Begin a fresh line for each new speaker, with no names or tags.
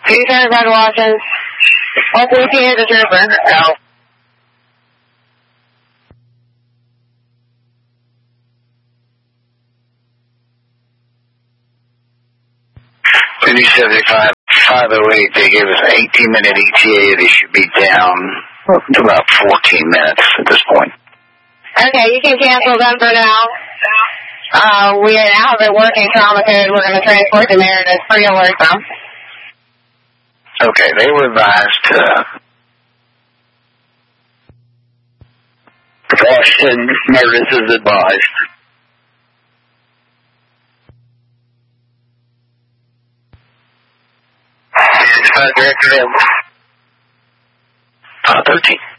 2-3 Red Watches. What's ETA the trooper? No.
$75, 508, they gave us an 18-minute ETA. They should be down to about 14 minutes at this point.
Okay, you can cancel them for now. We now have it working trauma code. We're going to transport the Meredith for your work from.
Okay, they were advised to... Caution, Meredith is advised. Director M. 13.